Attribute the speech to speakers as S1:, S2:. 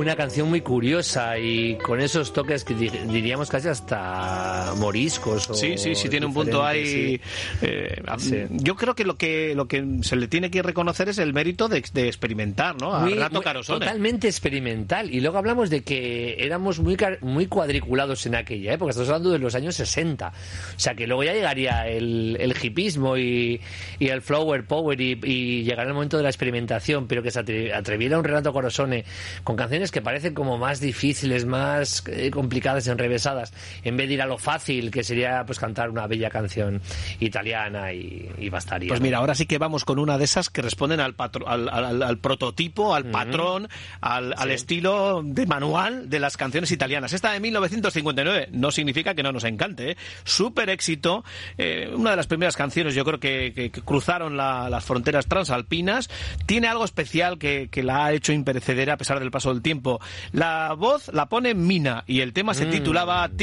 S1: una canción muy curiosa y con esos toques que diríamos casi hasta moriscos.
S2: Sí, tiene un punto ahí.
S1: Sí.
S2: Yo creo que lo que se le tiene que reconocer es el mérito de experimentar, ¿no? A Renato Carosone.
S1: Totalmente experimental. Y luego hablamos de que éramos muy cuadriculados en aquella época. Estamos hablando de los años 60. O sea, que luego ya llegaría el hipismo y el flower power y llegará el momento de la experimentación, pero que se atreviera un Renato Carosone con canciones que parecen como más difíciles, más complicadas, enrevesadas, en vez de ir a lo fácil, que sería pues cantar una bella canción italiana y bastaría.
S2: Pues mira, ahora sí que vamos con una de esas que responden al prototipo, al patrón, al estilo de manual de las canciones italianas. Esta de 1959 no significa que no nos encante, ¿eh? Súper éxito, una de las primeras canciones, yo creo que cruzaron las fronteras transalpinas. Tiene algo especial que la ha hecho imperecedera a pesar del paso del tiempo. La voz la pone Mina y el tema se titulaba